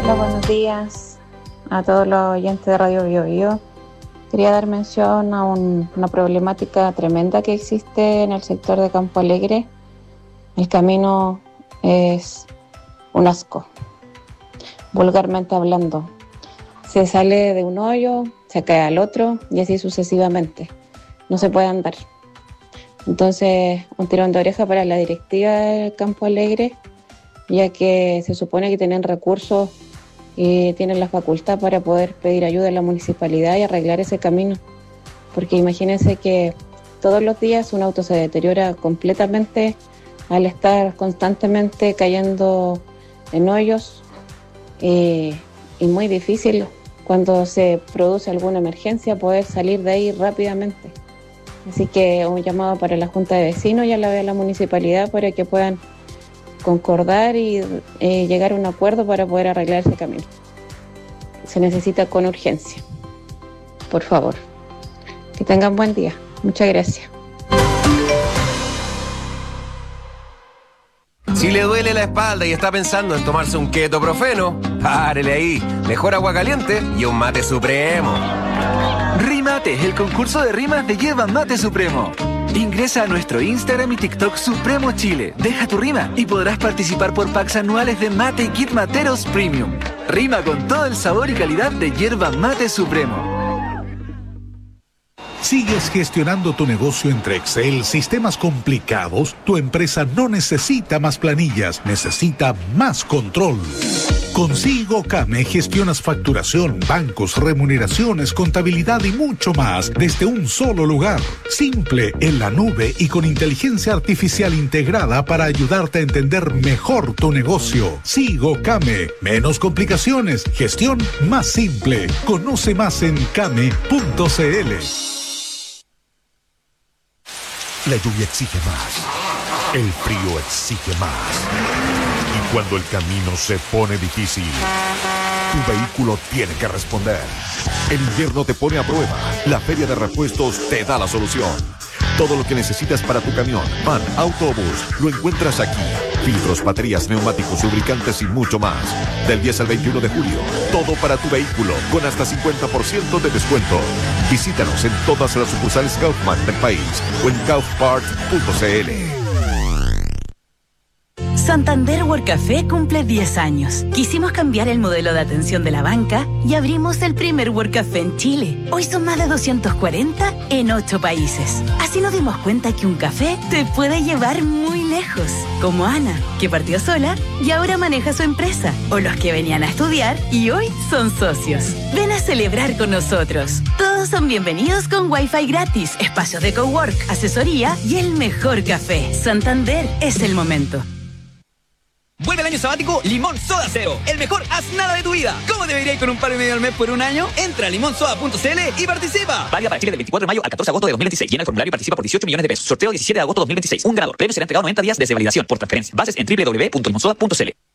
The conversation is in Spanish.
Hola, buenos días a todos los oyentes de Radio Bio Bio. Quería dar mención a una problemática tremenda que existe en el sector de Campo Alegre. El camino es un asco, vulgarmente hablando. Se sale de un hoyo, se cae al otro y así sucesivamente. No se puede andar. Entonces, un tirón de oreja para la directiva del Campo Alegre, ya que se supone que tienen recursos y tienen la facultad para poder pedir ayuda a la municipalidad y arreglar ese camino. Porque imagínense que todos los días un auto se deteriora completamente al estar constantemente cayendo en hoyos y muy difícil cuando se produce alguna emergencia poder salir de ahí rápidamente. Así que un llamado para la Junta de Vecinos y a la municipalidad para que puedan concordar y llegar a un acuerdo para poder arreglar ese camino. Se necesita con urgencia. Por favor. Que tengan buen día. Muchas gracias. Si le duele la espalda y está pensando en tomarse un ketoprofeno, párele ahí. Mejor agua caliente y un mate supremo. Rimate, el concurso de rimas de Yerba Mate Supremo. Ingresa a nuestro Instagram y TikTok Supremo Chile. Deja tu rima y podrás participar por packs anuales de Mate y Kit Materos Premium. Rima con todo el sabor y calidad de Yerba Mate Supremo. ¿Sigues gestionando tu negocio entre Excel, sistemas complicados? Tu empresa no necesita más planillas, necesita más control. Con SIGOCAME gestionas facturación, bancos, remuneraciones, contabilidad y mucho más desde un solo lugar. Simple, en la nube y con inteligencia artificial integrada para ayudarte a entender mejor tu negocio. SIGOCAME. Menos complicaciones, gestión más simple. Conoce más en came.cl. La lluvia exige más. El frío exige más. Y cuando el camino se pone difícil, tu vehículo tiene que responder. El invierno te pone a prueba. La Feria de Repuestos te da la solución. Todo lo que necesitas para tu camión, van, autobús, lo encuentras aquí. Filtros, baterías, neumáticos, lubricantes y mucho más. Del 10 al 21 de julio, todo para tu vehículo, con hasta 50% de descuento. Visítanos en todas las sucursales Kaufman del país o en kaufpart.cl. Santander World Café cumple 10 años. Quisimos cambiar el modelo de atención de la banca y abrimos el primer World Café en Chile. Hoy son más de 240 en 8 países. Así nos dimos cuenta que un café te puede llevar muy lejos. Como Ana, que partió sola y ahora maneja su empresa. O los que venían a estudiar y hoy son socios. Ven a celebrar con nosotros. Todos son bienvenidos con Wi-Fi gratis, espacios de cowork, asesoría y el mejor café. Santander es el momento. Vuelve el año sabático Limón Soda Cero, el mejor haz nada de tu vida. ¿Cómo debería ir con un palo y medio al mes por un año? Entra a limonsoda.cl y participa. Válida para Chile del 24 de mayo al 14 de agosto de 2026. Llena el formulario y participa por 18 millones de pesos. Sorteo 17 de agosto de 2026. Un ganador. Premio será entregado 90 días desde validación por transferencia. Bases en www.limonsoda.cl.